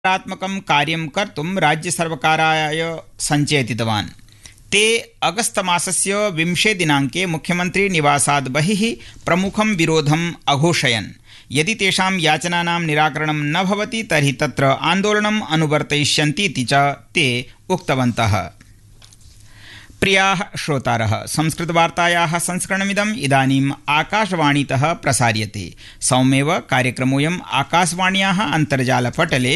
सकारात्मकं कार्यं कर्तुं राज्यसर्वकाराय सञ्चेतितवान्। ते अगस्तमासस्य 20 दिनाङ्के मुख्यमन्त्री निवासात् बहिः प्रमुखं विरोधम् अघोषयन्। यदि तेषां याचनानां निराकरणं न भवति तर्हि तत्र आन्दोलनम् अनुवर्तयिष्यन्तीति च ते उक्तवन्तः। प्रियाः श्रोतारः, संस्कृतवार्तायाः संस्करणमिदम् इदानीम् आकाशवाणीतः प्रसार्यते। सौम्येव कार्यक्रमोऽयम् आकाशवाण्याः अन्तर्जालपटले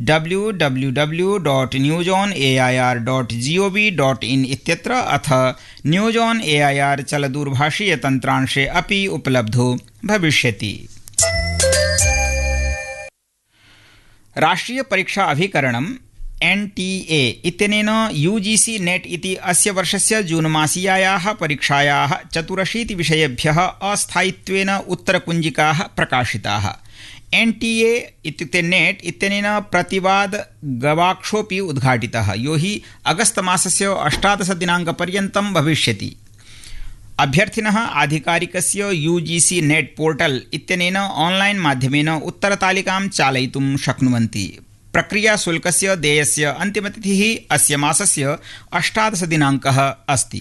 www.newsonair.gov.in इत्यत्र अथ न्यूज़ ऑन एआईआर चलदूरभाषीयतन्त्रांशे अपि उपलब्धो भविष्यति। राष्ट्रीय परीक्षा अभिकरणम् NTA इत्यनेन UGC नेट इति अस्य वर्षस्य जून मासीयायाः परीक्षायाः 84 विषयेभ्यः अस्थायित्वेन उत्तरकुञ्जिकाः प्रकाशिताः। NTA इत्युक्ते नेट इत्यनेन प्रतिवाद गवाक्षोऽपि उद्घाटितः, यो हि अगस्त मासस्य 18 दिनाङ्कपर्यन्तं भविष्यति। अभ्यर्थिनः आधिकारिकस्य UGC नेट पोर्टल इत्यनेन ऑनलाइन माध्यमेन उत्तरतालिकां चालयितुं शक्नुवन्ति। प्रक्रिया शुल्कस्य देयस्य अन्तिमतिथिः अस्य मासस्य 18 दिनाङ्कः अस्ति।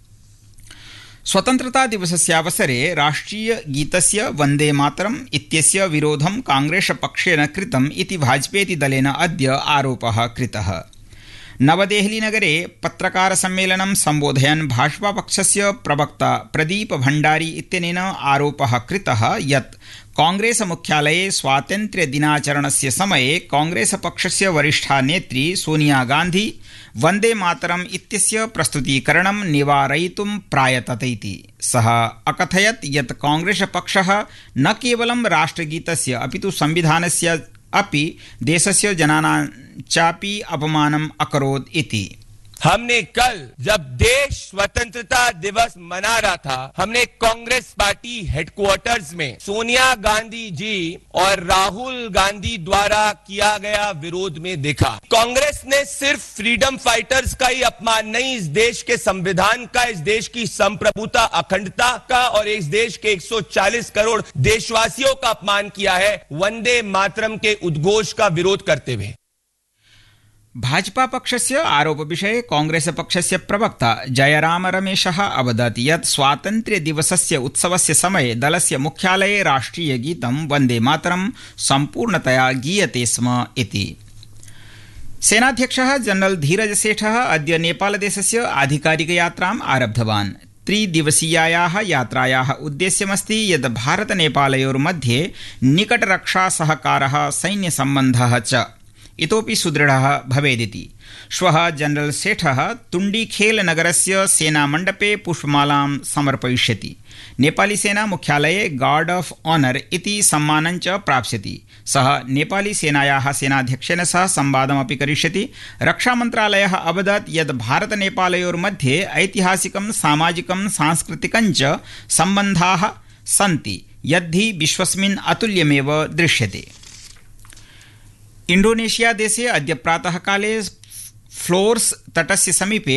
स्वतन्त्रता दिवसस्यावसरे राष्ट्रीय गीतस्य वन्दे मातरम् इत्यस्य विरोधं कांग्रेस पक्षेन कृतम् इति भाजपेति दलेन अद्य आरोपः कृतः। नवदेहलीनगरे पत्रकारसम्मेलनं सम्बोधयन् भाजपापक्षस्य प्रवक्ता प्रदीप भण्डारी इत्यनेन आरोपः कृतः यत् कांग्रेस मुख्यालये स्वातन्त्र्यदिनाचरणस्य समये कांग्रेस पक्षस्य वरिष्ठा नेत्री सोनिया गान्धी वन्दे मातरम् इत्यस्य प्रस्तुतीकरणं निवारयितुं प्रायतत इति। सः अकथयत् यत् कांग्रेस पक्षः न केवलं राष्ट्रगीतस्य अपितु संविधानस्य अपि देशस्य जनानां चापि अपमानम् अकरोत् इति। हमने कल जब देश स्वतंत्रता दिवस मना रहा था, हमने कांग्रेस पार्टी हेडक्वार्टर्स में सोनिया गांधी जी और राहुल गांधी द्वारा किया गया विरोध में देखा। कांग्रेस ने सिर्फ फ्रीडम फाइटर्स का ही अपमान नहीं, इस देश के संविधान का, इस देश की संप्रभुता अखंडता का और इस देश के 140 करोड़ देशवासियों का अपमान किया है वंदे मातरम के उद्घोष का विरोध करते हुए। भाजपा पक्षस्य आरोप विषये कांग्रेस पक्षस्य प्रवक्ता जयराम रमेशः अवदत् यत् स्वातन्त्र्य दिवसस्य उत्सवस्य समये दलस्य मुख्यालये राष्ट्रियगीतं वन्दे मातरं सम्पूर्णतया गीयते स्म इति। सेनाध्यक्षः जनरल धीरज सेठः अद्य नेपालदेशस्य आधिकारिकयात्राम् आरब्धवान्। 3 दिवसीयायाः यात्रायाः उद्देश्यमस्ति यत् भारत-नेपालयोर्मध्ये निकटरक्षासहकारः सैन्यसम्बन्धः च इतोपि सुदृढः भवेदिति। श्वः जनरल सेठः तुण्डीखेल नगरस्य सेनामण्डपे पुष्पमालां समर्पयिष्यति। नेपाली सेना मुख्यालये गार्ड ऑफ ऑनर इति सम्मानं च प्राप्स्यति। सः नेपाली सेनायाः सेनाध्यक्षेण सह संवादमपि करिष्यति। रक्षामन्त्रालयः अवदत् यत् भारत-नेपालयोर्मध्ये ऐतिहासिकं, सामाजिकं, सांस्कृतिकं च सम्बन्धाः सन्ति यद्धि विश्वस्मिन् अतुल्यमेव दृश्यते। इंडोनेशिया देशे अद्य प्रातः काले फ्लोर्स तटस्य समीपे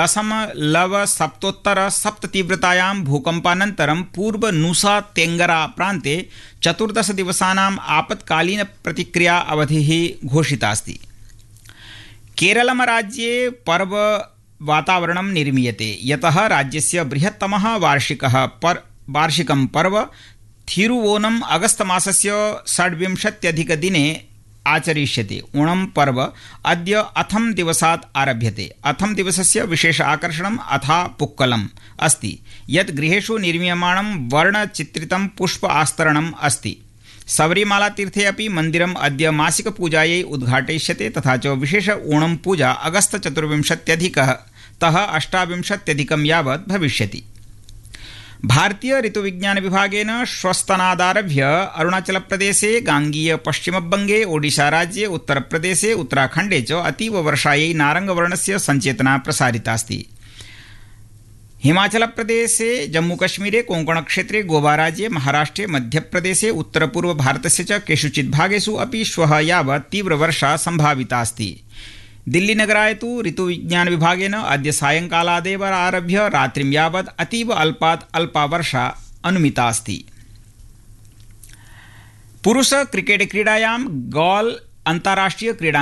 0.7 तीव्रतायां भूकम्पानन्तरं पूर्व नुसा तेंगरा प्रान्ते 14 दिवसानाम् आपत्कालीन प्रतिक्रिया अवधिः घोषितास्ति। केरलम राज्ये पर्व वातावरणं निर्मीयते, यतः राज्यस्य बृहत्तमः वार्षिकं पर्व थिरुवोनम् अगस्त मासस्य 26 दिने आचरिष्यते। ओणम पर्व अद्य अथम दिवसात् आरभ्यते। अथम दिवसस्य विशेष आकर्षणम् अथा पुक्कलम् अस्ति, यत् गृहेषु निर्मीयमाणं वर्णचित्रितं पुष्प आस्तरणम् अस्ति। सबरीमाला तीर्थे अपि मन्दिरम् अद्य मासिक पूजायै उद्घाटयिष्यते, तथा च विशेष ओणम पूजा अगस्त 24तः 28 यावत् भविष्यति। भारतीय ऋतुविज्ञान विभागेन श्वस्तनादारभ्य अरुणाचल प्रदेशे, गांगीय पश्चिमबंगे, ओडिशा राज्ये, उत्तर प्रदेशे, उत्तराखण्डे च अतीव वर्षायै नारंगवर्णस्य संचेतना प्रसारितास्ति। हिमाचल प्रदेशे, जम्मूकश्मीरे, कोंकण क्षेत्रे, गोवा राज्ये, महाराष्ट्रे, मध्यप्रदेशे, उत्तरपूर्व भारतस्य च केषुचित् भागेषु अपि श्वः यावत् तीव्रवर्षा संभावितास्ति। दिल्लीनगराय तु ऋतुविज्ञान विभागेन अद्य सायंकालादेव आरभ्य रात्रिं यावत् अतीव अल्पात् अल्पा वर्षा अनुमिता अस्ति। पुरुष क्रिकेट क्रीडायां गॉल अन्ताराष्ट्रिय क्रीडा